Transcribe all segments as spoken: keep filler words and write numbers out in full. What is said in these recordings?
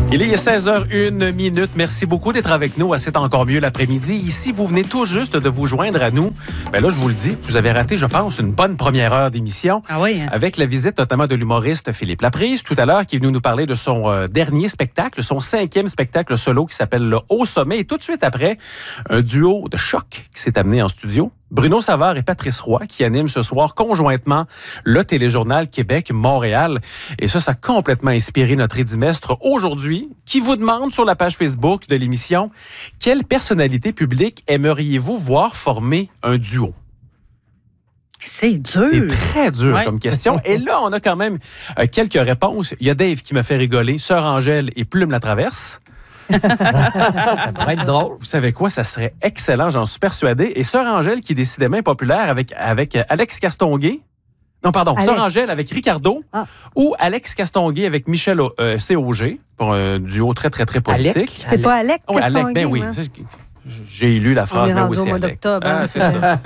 Il est seize heures une minute. Merci beaucoup d'être avec nous à C'est encore mieux l'après-midi. Ici, vous venez tout juste de vous joindre à nous. Ben là, je vous le dis, vous avez raté, je pense, une bonne première heure d'émission. Ah oui, hein? Avec la visite notamment de l'humoriste Philippe Laprise, tout à l'heure, qui est venu nous parler de son euh, dernier spectacle, son cinquième spectacle solo qui s'appelle Le Haut Sommet. Et tout de suite après, un duo de choc qui s'est amené en studio. Bruno Savard et Patrice Roy qui animent ce soir conjointement le téléjournal Québec-Montréal. Et ça, ça a complètement inspiré notre édimestre aujourd'hui qui vous demande sur la page Facebook de l'émission « Quelle personnalité publique aimeriez-vous voir former un duo? » C'est dur. C'est très dur ouais. comme question. Et là, on a quand même euh, quelques réponses. Il y a Dave qui m'a fait rigoler. Sœur Angèle et Plume la Traverse. Ça pourrait être drôle. Vous savez quoi? Ça serait excellent, j'en suis persuadé. Et Sœur Angèle, qui est décidément populaire avec, avec Alex Castonguay. Non, pardon, Alex. Sœur Angèle avec Ricardo. Ah. Ou Alex Castonguay avec Michel euh, C O G, pour un duo très, très, très politique. Alec? C'est pas Alex oh, Castonguay? Alec, ben oui. J'ai lu la phrase, on est rendu mais aussi au mois Alec. d'octobre. Ah, c'est ça.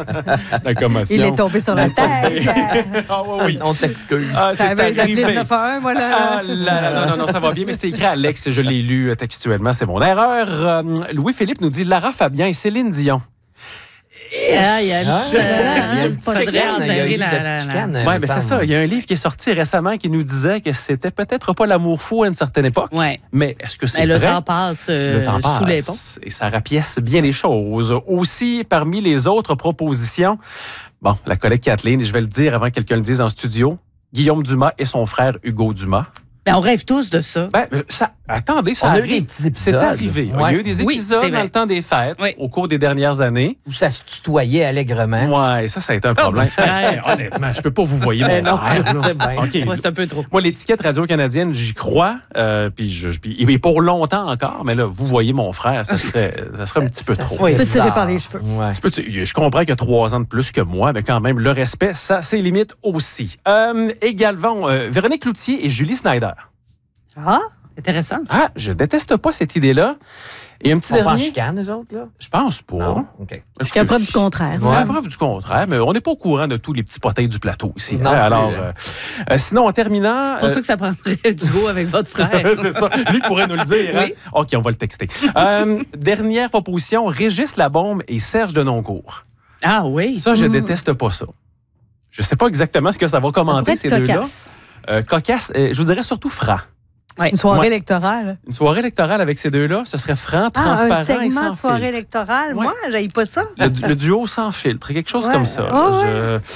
La commotion. Il est tombé sur la tête. Ah oui, oui. On t'excuse. Ah, c'est arrivé. Le neuf un, voilà. Ah, là, non, non, non, ça va bien, mais c'était écrit Alex, je l'ai lu textuellement, c'est mon erreur. Euh, Louis-Philippe nous dit Lara Fabian et Céline Dion. Ah, il y a une petite chicane. Il y a eu de petite chicane. Oui, mais c'est ça. Il y a un livre qui est sorti récemment qui nous disait que c'était peut-être pas l'amour fou à une certaine époque. Ouais. Mais est-ce que c'est mais vrai? Le temps passe euh, le temps passe, sous les ponts. Et ça rapièce bien les choses. Aussi, parmi les autres propositions, bon, la collègue Kathleen, je vais le dire avant que quelqu'un le dise en studio, Guillaume Dumas et son frère Hugo Dumas. Ben, on rêve tous de ça. Ben, ça attendez, ça on arrive. a eu des petits épisodes. C'est arrivé. Ouais. Il y a eu des épisodes oui, dans le temps des fêtes, oui. au cours des dernières années. Où ça se tutoyait allègrement. Oui, ça, ça a été un problème. Oh, hey, honnêtement, je peux pas vous voyer mon non, frère. C'est bien. Okay. Ouais, c'est un peu trop. Moi, l'étiquette radio-canadienne, j'y crois. Euh, puis, je, puis, et pour longtemps encore. Mais là, vous voyez mon frère, ça serait, ça serait un petit peu ça, trop. Tu peux tirer par les cheveux. Ouais. Tu peux, tu, je comprends qu'il a trois ans de plus que moi, mais quand même, le respect, ça, c'est limite aussi. Euh, également, euh, Véronique Cloutier et Julie Snyder. Ah! Intéressant. Ça. Ah, je déteste pas cette idée-là. Et un petit on dernier. On pense chicane, eux autres, là? Je pense pas. Non? OK. Jusqu'à preuve du contraire. Jusqu'à preuve du contraire, mais on n'est pas au courant de tous les petits potins du plateau ici. Non, hein? Alors, mais... euh, euh, sinon, en terminant... C'est pour euh... ça que ça prendrait un duo avec votre frère. C'est ça. Lui pourrait nous le dire. Hein? Oui. OK, on va le texter. euh, dernière proposition, Régis Labombe et Serge Denoncourt. Ah oui? Ça, je mmh. déteste pas ça. Je sais pas exactement ce que ça va commenter, ça ces deux-là. Cocasse. Euh, cocasse, euh, je vous dirais surtout franc. Ouais. Une soirée ouais. électorale. Une soirée électorale avec ces deux-là, ce serait franc, transparent ah, un segment et sans de soirée filtre. électorale, ouais. Moi, j'aille pas ça. Le, le duo sans filtre, quelque chose ouais. comme ça. Oh, je... ouais.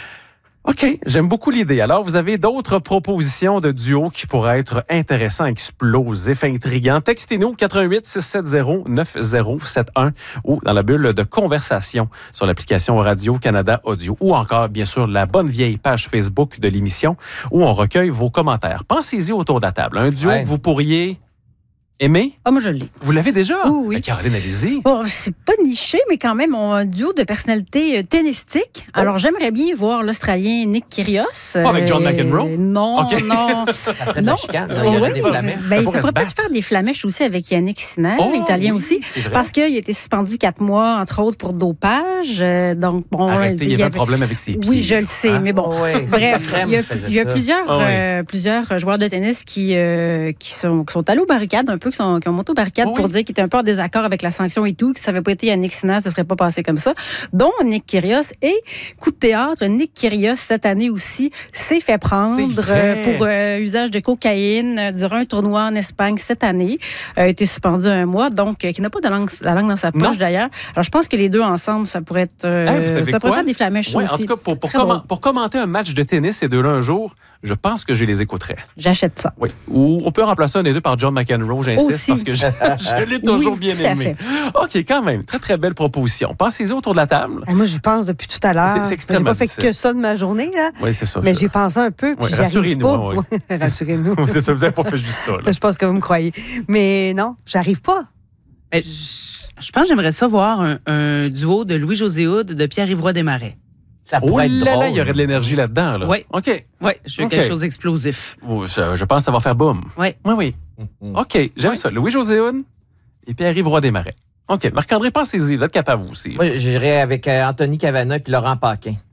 OK, j'aime beaucoup l'idée. Alors, vous avez d'autres propositions de duo qui pourraient être intéressants, explosifs, intrigants. Textez-nous quatre un huit six sept zéro neuf zéro sept un ou dans la bulle de conversation sur l'application Radio-Canada Audio ou encore, bien sûr, la bonne vieille page Facebook de l'émission où on recueille vos commentaires. Pensez-y autour de la table. Un duo ouais. que vous pourriez... Aimé? Ah, moi, je l'ai. Vous l'avez déjà? Oui, oui. Ben, Caroline, allez-y. Bon, c'est pas niché, mais quand même, on a un duo de personnalités tennistiques. Oh. Alors, j'aimerais bien voir l'Australien Nick Kyrgios. Pas avec John McEnroe? Euh, non, okay. non. Ça ferait de la chicane. Non, il y a ouais, des flamèches. Ben, ça, ça pourrait peut-être faire des flamèches aussi avec Yannick Sinner, oh, italien oui, aussi. Parce qu'il a été suspendu quatre mois, entre autres, pour dopage. Donc, bon, Arrêtez, il y avait un problème avec ses pieds. Oui, je le sais, hein? mais bon. Oh, ouais, bref, il y a, il y a plusieurs, oh, euh, oui. plusieurs joueurs de tennis qui, euh, qui, sont, qui sont allés aux barricades, un peu, qui, sont, qui ont monté aux barricades oui. pour dire qu'il était un peu en désaccord avec la sanction et tout, que ça n'avait pas été Yannick Sinner, ça ne serait pas passé comme ça. Dont Nick Kyrgios. Et coup de théâtre, Nick Kyrgios, cette année aussi, s'est fait prendre euh, pour euh, usage de cocaïne euh, durant un tournoi en Espagne cette année. A été suspendu un mois, donc euh, qui n'a pas de langue, la langue dans sa poche non. d'ailleurs. Alors, je pense que les deux ensemble, ça pourrait être... Euh, hey, ça pourrait faire des flamèches ouais, aussi. En tout cas, pour, pour, comment, pour commenter un match de tennis, ces deux-là un jour, je pense que je les écouterais. J'achète ça. Oui. Ou on peut remplacer un des deux par John McEnroe, j'insiste, aussi. parce que je, je l'ai toujours oui, bien tout aimé. OK, quand même. Très, très belle proposition. Pensez-y autour de la table. Et moi, j'y pense depuis tout à l'heure. C'est, c'est extrêmement J'ai pas difficile. fait que ça de ma journée, là. Oui, c'est ça. Mais je... j'ai pensé un peu, puis oui, j'y rassurez-nous. Pas. Oui. Rassurez-nous. C'est ça, vous n'avez pas fait juste ça. Là. Je pense que vous me croyez. Mais non, j'arrive pas. Mais je, je pense que j'aimerais ça voir un, un duo de Louis-José Hood de Pierre-Yves Roy Desmarais. Ça pourrait oh être là drôle. Là, il y aurait de l'énergie là-dedans. Là. Oui. OK. Oui, je veux okay. quelque chose d'explosif. Oh, je, je pense que ça va faire boum. Oui. Oui, oui. Mm-hmm. OK, j'aime oui. ça. Louis-José Hood et Pierre-Yves Roy Desmarais. OK, Marc-André, pensez-y. Vous êtes capable, vous aussi. Moi, j'irais avec euh, Anthony Cavana et puis Laurent Paquin.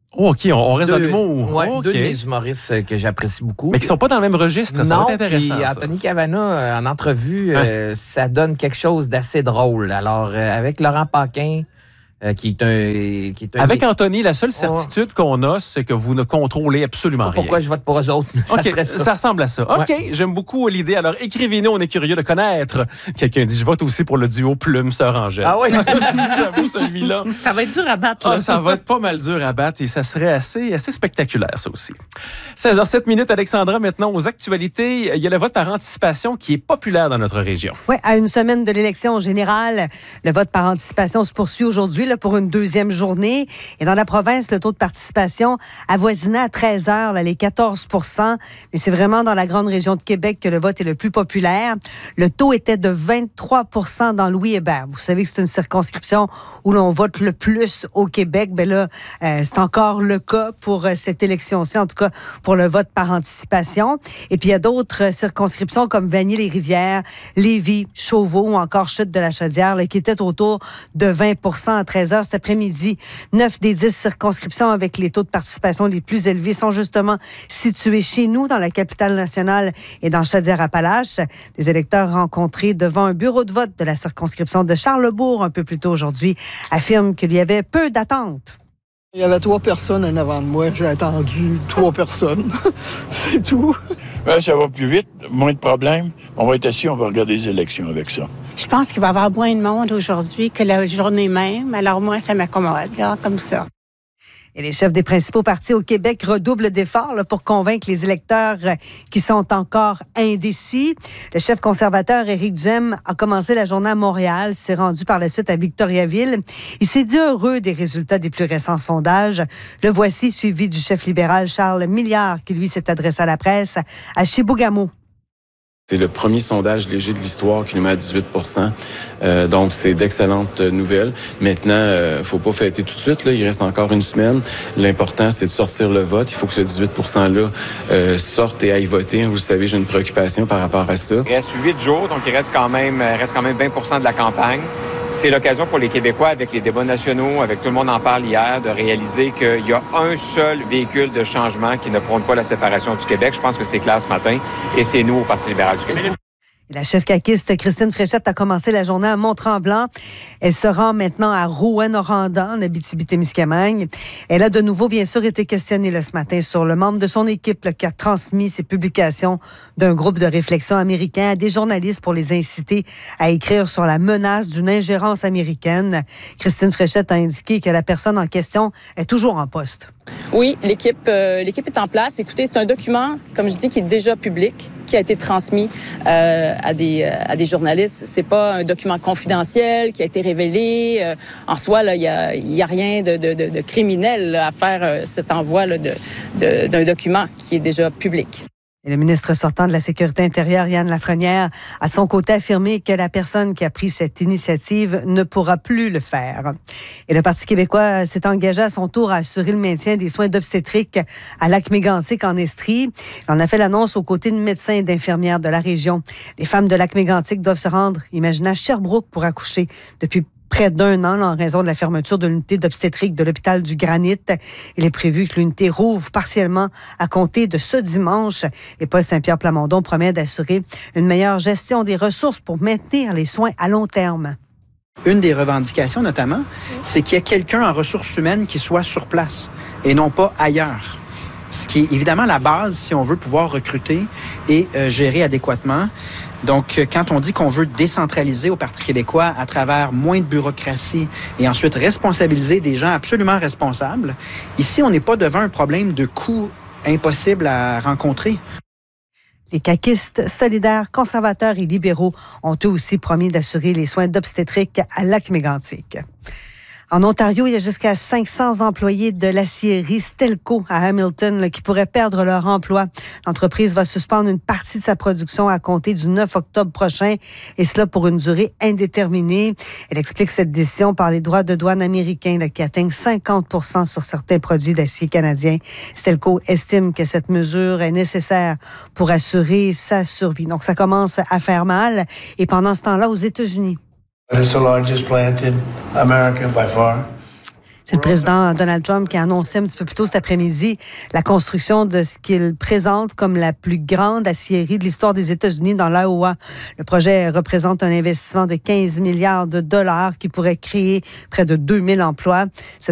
Oh, OK, on, on reste deux, dans l'humour. Ouais, oh, okay. Deux de mes humoristes que j'apprécie beaucoup. Mais qui ne sont pas dans le même registre, ça non, va être intéressant. Puis Anthony Cavana, en entrevue, hein? euh, ça donne quelque chose d'assez drôle. Alors, euh, avec Laurent Paquin, Euh, qui est un, qui est un... Avec Anthony, la seule certitude oh. qu'on a, c'est que vous ne contrôlez absolument Pourquoi rien. Pourquoi je vote pour eux autres? Ça okay, serait ça. Ça ressemble à ça. OK, ouais. J'aime beaucoup l'idée. Alors, écrivez-nous, on est curieux de connaître. Quelqu'un dit, je vote aussi pour le duo Plume-Sœur-Angèle. Ah oui? J'avoue, celui-là. Ça va être dur à battre. Là. Ah, ça va être pas mal dur à battre et ça serait assez, assez spectaculaire, ça aussi. seize heures sept minutes, Alexandra, maintenant aux actualités. Il y a le vote par anticipation qui est populaire dans notre région. Oui, à une semaine de l'élection générale, le vote par anticipation se poursuit aujourd'hui là, pour une deuxième journée. Et dans la province, le taux de participation avoisinait à treize heures là, les quatorze pour cent. Mais c'est vraiment dans la grande région de Québec que le vote est le plus populaire. Le taux était de vingt-trois pour cent dans Louis-Hébert. Vous savez que c'est une circonscription où l'on vote le plus au Québec. Bien là, euh, c'est encore le cas pour euh, cette élection-ci, en tout cas pour le vote par anticipation. Et puis il y a d'autres circonscriptions comme Vanier-les-Rivières, Lévis, Chauveau ou encore Chute de la Chaudière là, qui étaient autour de vingt pour cent à treize heures cet après-midi. Neuf des dix circonscriptions avec les taux de participation les plus élevés sont justement situées chez nous, dans la capitale nationale et dans Chaudière-Appalaches. Des électeurs rencontrés devant un bureau de vote de la circonscription de Charlesbourg un peu plus tôt aujourd'hui affirment qu'il y avait peu d'attentes. Il y avait trois personnes en avant de moi. J'ai attendu trois personnes. C'est tout. Ben, ça va plus vite, moins de problèmes. On va être assis, on va regarder les élections avec ça. Je pense qu'il va y avoir moins de monde aujourd'hui que la journée même. Alors moi, ça m'accommode, là, comme ça. Et les chefs des principaux partis au Québec redoublent d'efforts là, pour convaincre les électeurs qui sont encore indécis. Le chef conservateur Éric Duhem a commencé la journée à Montréal, s'est rendu par la suite à Victoriaville. Il s'est dit heureux des résultats des plus récents sondages. Le voici, suivi du chef libéral Charles Milliard, qui lui s'est adressé à la presse à Chibougamau. C'est le premier sondage léger de l'histoire qui nous met à dix-huit pour cent. Euh, donc, c'est d'excellentes nouvelles. Maintenant, euh, faut pas fêter tout de suite. Là. Il reste encore une semaine. L'important, c'est de sortir le vote. Il faut que ce dix-huit pour cent-là euh, sorte et aille voter. Vous le savez, j'ai une préoccupation par rapport à ça. Il reste huit jours, donc il reste quand même, reste quand même vingt pour cent de la campagne. C'est l'occasion pour les Québécois, avec les débats nationaux, avec tout le monde en parle hier, de réaliser qu'il y a un seul véhicule de changement qui ne prône pas la séparation du Québec. Je pense que c'est clair ce matin, et c'est nous au Parti libéral du Québec. La chef caquiste Christine Fréchette a commencé la journée à Mont-Tremblant. Elle se rend maintenant à Rouyn-Noranda, en Abitibi-Témiscamingue. Elle a de nouveau, bien sûr, été questionnée là, ce matin sur le membre de son équipe là, qui a transmis ses publications d'un groupe de réflexion américain à des journalistes pour les inciter à écrire sur la menace d'une ingérence américaine. Christine Fréchette a indiqué que la personne en question est toujours en poste. Oui, l'équipe, euh, l'équipe est en place. Écoutez, c'est un document, comme je dis, qui est déjà public, qui a été transmis euh, à des à des journalistes. C'est pas un document confidentiel qui a été révélé. Euh, en soi, là, il y a il y a rien de, de, de, de criminel là, à faire euh, cet envoi là, de, de d'un document qui est déjà public. Et le ministre sortant de la Sécurité intérieure, Yann Lafrenière, à son côté affirmé que la personne qui a pris cette initiative ne pourra plus le faire. Et le Parti québécois s'est engagé à son tour à assurer le maintien des soins d'obstétrique à Lac-Mégantic en Estrie. On a fait l'annonce aux côtés de médecins et d'infirmières de la région. Les femmes de Lac-Mégantic doivent se rendre, imaginez, à Sherbrooke pour accoucher depuis près d'un an là, en raison de la fermeture de l'unité d'obstétrique de l'hôpital du Granit. Il est prévu que l'unité rouvre partiellement à compter de ce dimanche. Et Paul Saint-Pierre Plamondon promet d'assurer une meilleure gestion des ressources pour maintenir les soins à long terme. Une des revendications, notamment, c'est qu'il y ait quelqu'un en ressources humaines qui soit sur place et non pas ailleurs. Ce qui est évidemment la base si on veut pouvoir recruter et euh, gérer adéquatement. Donc, quand on dit qu'on veut décentraliser au Parti québécois à travers moins de bureaucratie et ensuite responsabiliser des gens absolument responsables, ici, on n'est pas devant un problème de coût impossible à rencontrer. Les caquistes, solidaires, conservateurs et libéraux ont eux aussi promis d'assurer les soins d'obstétrique à Lac-Mégantic. En Ontario, il y a jusqu'à cinq cents employés de l'acierie Stelco à Hamilton là, qui pourraient perdre leur emploi. L'entreprise va suspendre une partie de sa production à compter du neuf octobre prochain, et cela pour une durée indéterminée. Elle explique cette décision par les droits de douane américains là, qui atteignent cinquante pour cent sur certains produits d'acier canadiens. Stelco estime que cette mesure est nécessaire pour assurer sa survie. Donc, ça commence à faire mal. Et pendant ce temps-là, aux États-Unis, It's the largest plant in America by far. C'est le président Donald Trump qui a annoncé un petit peu plus tôt cet après-midi la construction de ce qu'il présente comme la plus grande aciérie de l'histoire des États-Unis dans l'Iowa. Le projet représente un investissement de quinze milliards de dollars qui pourrait créer près de deux mille emplois. Cette